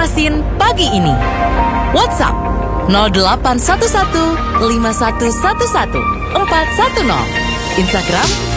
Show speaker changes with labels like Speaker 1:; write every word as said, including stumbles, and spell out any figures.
Speaker 1: Banjarmasin pagi ini. WhatsApp nol delapan satu satu lima satu satu satu empat satu nol. Instagram